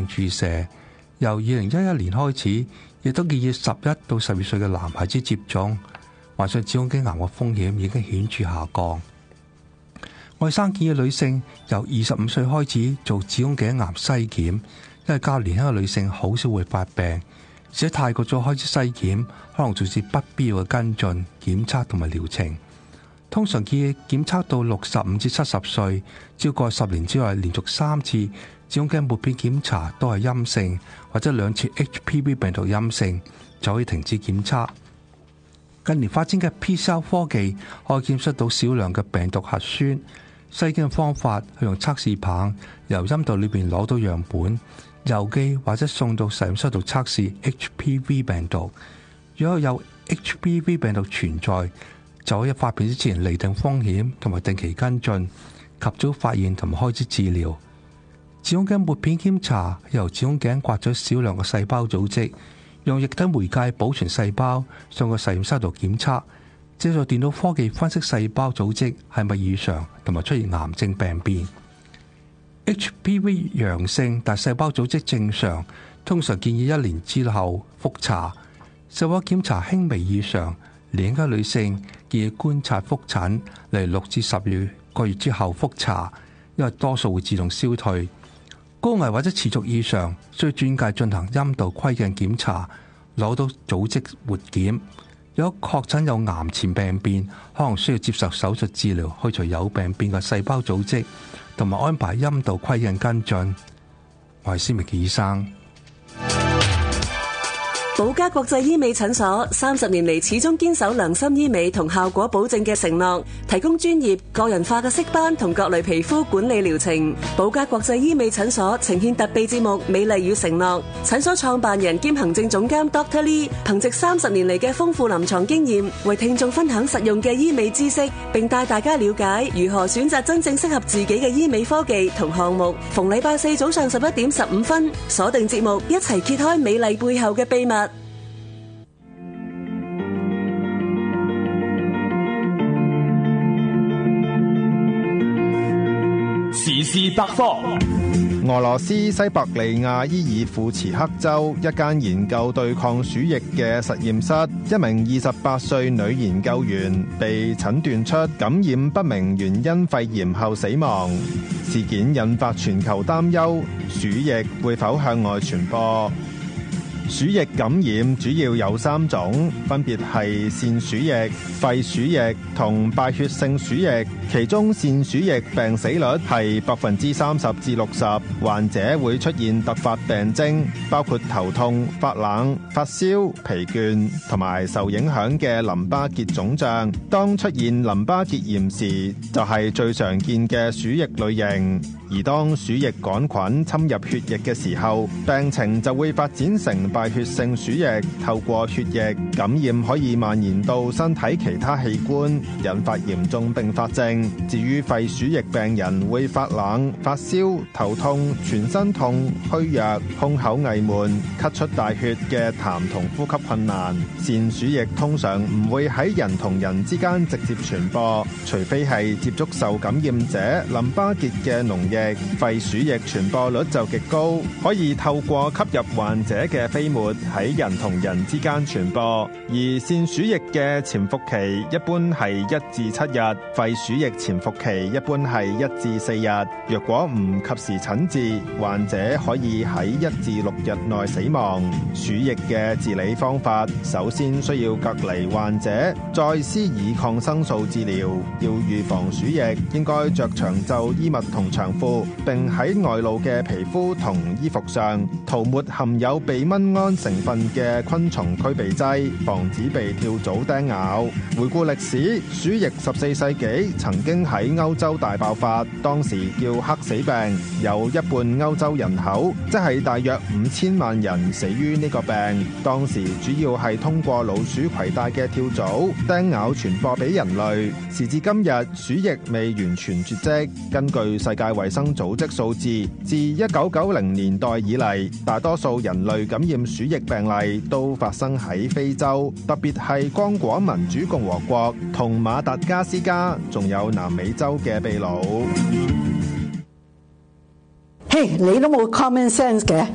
病注射。由2011年開始，亦都建議11到12歲嘅男孩子接種。患上子宮頸癌嘅風險已經顯著下降。外生建議女性由25歲開始做子宮頸癌篩檢，因為較年輕嘅女性好少會發病，而且太過早開始篩檢，可能導致不必要嘅跟進檢測同埋療程。通常建議檢測到65至70歲，超過10年之內連續3次子宮頸抹片檢查都係陰性，或者2次 HPV 病毒陰性，就可以停止檢測。近年發展嘅 PCR 科技可以檢測到少量嘅病毒核酸。篩檢嘅方法係用測試棒由陰道裏邊攞到樣本，郵寄或者送到實驗室度測試 HPV 病毒。如果有 HPV 病毒存在，就可以發病之前釐定風險同埋定期跟進，及早發現同埋開始治療。子宮頸抹片檢查由子宮頸刮咗少量嘅細胞組織，用液體媒介保存細胞，送到實驗室度檢測，借助電腦科技分析細胞組織係咪異常同埋出現癌症病變。HPV 陽性但細胞組織正常，通常建議1年之後復查。細胞檢查輕微異常，年輕嘅女性建議觀察復診，嚟6至12個月之後復查，因為多數會自動消退。高危或者持續異常，需要專家進行陰道窺鏡檢查，攞到組織活檢。如果確診有癌前病變，可能需要接受手術治療，去除有病變嘅細胞組織，同埋安排陰道窺鏡跟進。我係施明傑醫生。 寶嘉國際醫美診所30年嚟始終堅守良心醫美同效果保證嘅承諾，提供專業個人化嘅色斑同各類皮膚管理療程。寶嘉國際醫美診所呈獻特備節目《美麗與承諾》，診所創辦人兼行政總監 Dr. Lee 憑藉30年嚟嘅豐富臨床經驗，為聽眾分享實用嘅醫美知識，並帶大家了解如何選擇真正適合自己嘅醫美科技同項目。逢禮拜4早上11點15分，鎖定節目，一齊揭開美麗背後嘅秘密。 時事百科。俄羅斯西伯利亞伊爾庫茨克州一間研究對抗鼠疫嘅實驗室，一名28歲女研究員被診斷出感染不明原因肺炎後死亡。事件引發全球擔憂，鼠疫會否向外傳播？鼠疫感染主要有3種，分別係腺鼠疫、肺鼠疫同敗血性鼠疫。其中腺鼠疫病死率係30%至60%，患者會出現突發病徵，包括頭痛、發冷、發燒、疲倦同埋受影響嘅淋巴結腫脹。當出現淋巴結炎時，就係最常見嘅鼠疫類型。而當鼠疫桿菌侵入血液嘅時候，病情就會發展成敗血性鼠疫，透過血液感染可以蔓延到身體其他器官，引發嚴重併發症。至於肺鼠疫病人會發冷、發燒、頭痛、全身痛、虛弱、胸口翳悶、咳出大血嘅痰同呼吸困難。腺鼠疫通常唔會喺人同人之間直接傳播，除非係接觸受感染者淋巴結嘅膿液。肺鼠疫傳播率就極高，可以透過吸入患者嘅飛沫喺人同人之間傳播。而腺鼠疫嘅潛伏期一般係1至7日，肺鼠疫潛伏期一般係1至4日。若果唔及時診治，患者可以喺1至6日內死亡。鼠疫嘅治理方法，首先需要隔離患者，再施以抗生素治療。要預防鼠疫，應該着長袖衣物同長褲，並喺外露嘅皮膚同衣服上塗抹含有避蚊胺成分嘅昆蟲驅避劑，防止被跳蚤叮咬。回顧歷史，鼠疫14世紀曾經喺歐洲大爆發，當時叫黑死病，有一半歐洲人口，即係大約5000萬人死於呢個病。當時主要係通過老鼠攜帶嘅跳蚤叮咬傳播俾人類。時至今日，鼠疫未完全絕跡。根據世界衛生組織數字，自1990年代以嚟，大多數人類感染鼠疫病例都發生喺非洲，特別係剛果民主共和國同馬達加斯加，仲有南美洲嘅秘魯。 嘿，你都冇 common sense 嘅。